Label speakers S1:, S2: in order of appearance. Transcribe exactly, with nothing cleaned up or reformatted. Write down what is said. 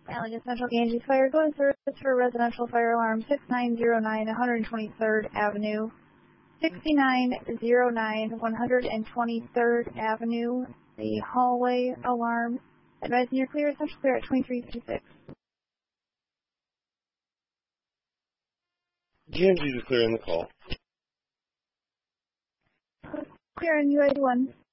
S1: Allegan Central Ganges Fire, go in service for residential fire alarm six nine zero nine, one twenty-third Avenue. sixty-nine oh nine, one twenty-third Avenue, the hallway alarm. Advising you're clear, essential clear at twenty-three fifty-six.
S2: G M G to clear in the call.
S1: Clear in U I D one.